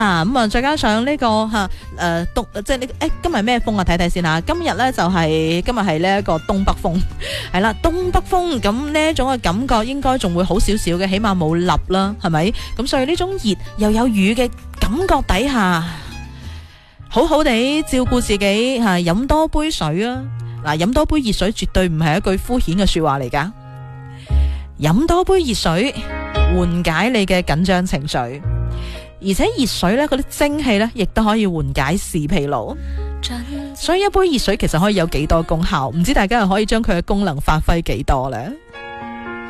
咁啊，再加上呢、個即係呢今日咩風啊？睇睇先吓。今日咧就係今日係呢一個東北風，係啦，東北風咁呢一種嘅感覺應該仲會好少少嘅，起碼冇立啦，係咪？咁所以呢種熱又有雨嘅感覺底下，好好地照顧自己吓，飲多杯水啊！嗱，飲多杯熱水絕對唔係一句敷衍嘅說話嚟噶，飲多杯熱水緩解你嘅緊張情緒。而且熱水咧，嗰啲蒸汽咧，亦都可以緩解視疲勞。所以一杯熱水其實可以有幾多功效，唔知大家又可以將佢嘅功能發揮幾多呢？